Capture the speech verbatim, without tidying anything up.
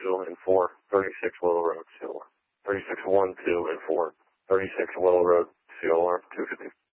two and four, thirty-six Willow Road, C L R. thirty-six one two and four, thirty-six Willow Road, C L R two fifty.